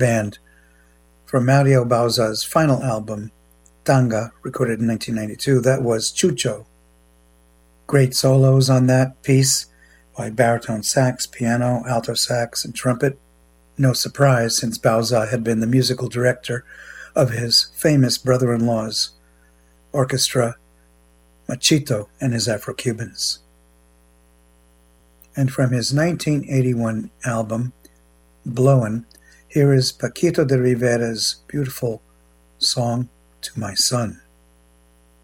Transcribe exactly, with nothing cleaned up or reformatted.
band from Mario Bauza's final album, Tanga, recorded in nineteen ninety-two. That was Chucho. Great solos on that piece by baritone sax, piano, alto sax, and trumpet. No surprise, since Bauza had been the musical director of his famous brother-in-law's orchestra, Machito and his Afro-Cubans. And from his nineteen eighty-one album, Blowin', here is Paquito de Rivera's beautiful song, To My Son.